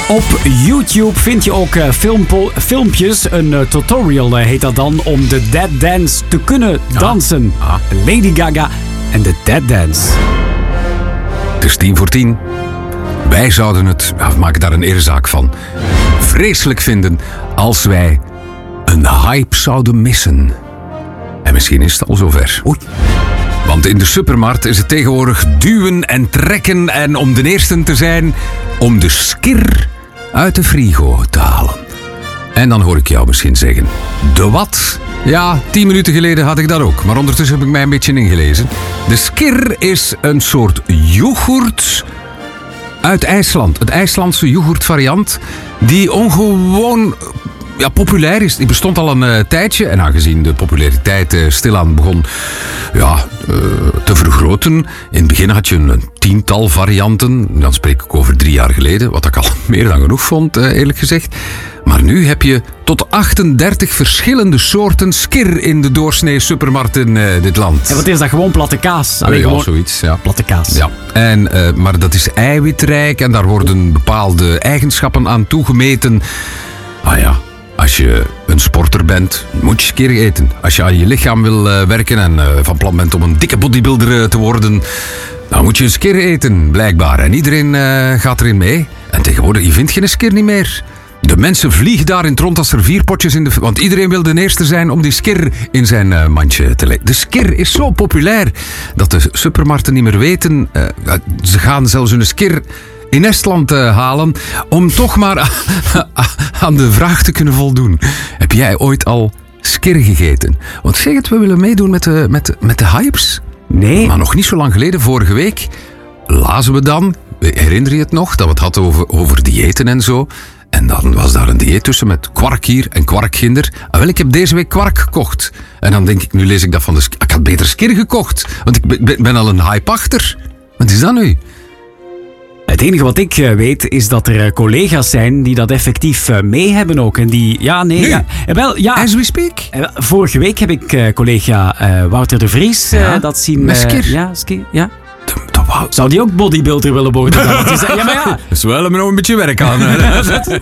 Op YouTube vind je ook filmpjes. Een tutorial heet dat dan om de Dead Dance te kunnen dansen. Lady Gaga en de Dead Dance. Het is 10:10. Wij zouden het, we maken daar een eerzaak van, vreselijk vinden als wij een hype zouden missen. En misschien is het al zover. Oei. Want in de supermarkt is het tegenwoordig duwen en trekken en om de eerste te zijn, om de skir uit de frigo te halen. En dan hoor ik jou misschien zeggen, de wat? Ja, 10 minuten geleden had ik dat ook, maar ondertussen heb ik mij een beetje ingelezen. De skir is een soort yoghurt uit IJsland. Het IJslandse yoghurtvariant die ongewoon populair is. Die bestond al een tijdje en aangezien de populariteit stilaan begon te vergroten. In het begin had je een 10-tal varianten. Dan spreek ik over 3 jaar geleden, wat ik al meer dan genoeg vond, eerlijk gezegd. Maar nu heb je tot 38 verschillende soorten skir in de doorsnee supermarkt in dit land. En wat is dat? Gewoon platte kaas? Alleen gewoon zoiets, ja. Platte kaas. Ja. Maar dat is eiwitrijk en daar worden bepaalde eigenschappen aan toegemeten. Als je een sporter bent, moet je skir eten. Als je aan je lichaam wil werken en van plan bent om een dikke bodybuilder te worden, dan moet je een skir eten, blijkbaar. En iedereen gaat erin mee. En tegenwoordig, je vindt geen skir niet meer. De mensen vliegen daar in het rond als er 4 potjes in de... Want iedereen wil de eerste zijn om die skir in zijn mandje te leggen. De skir is zo populair dat de supermarkten niet meer weten. Ze gaan zelfs hun skir in Estland halen om toch maar aan de vraag te kunnen voldoen. Heb jij ooit al skir gegeten? Want zeg het, we willen meedoen met de hypes. Nee. Maar nog niet zo lang geleden, vorige week, lazen we dan, herinner je het nog, dat we het hadden over diëten en zo. En dan was daar een dieet tussen met kwark hier en kwarkginder. Wel, ik heb deze week kwark gekocht. En dan denk ik, nu lees ik dat van ik had beter skir gekocht. Want ik ben al een hype achter. Wat is dat nu? Het enige wat ik weet is dat er collega's zijn die dat effectief mee hebben ook. En die, As we speak? Vorige week heb ik collega Wouter de Vries dat zien... Met skir? Skir, ja. Zou die ook bodybuilder willen worden? Dat is wel nog een beetje werk aan.